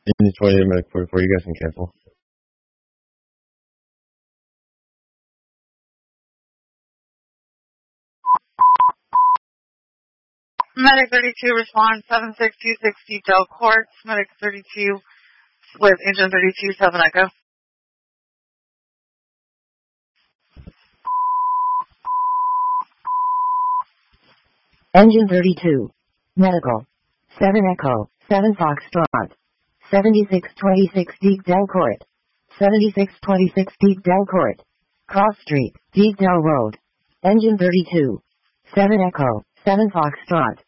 You just wait a minute before you guys can cancel. Medic 32 respond 7626 Del Court. Medic 32 with engine 32 7 Echo. Engine 32. Medical. 7 Echo. 7 Foxtrot. 7626 Deep Del Court. 7626 Deep Del Court. Cross Street, Deep Del Road. Engine 32. 7 Echo. 7 Foxtrot.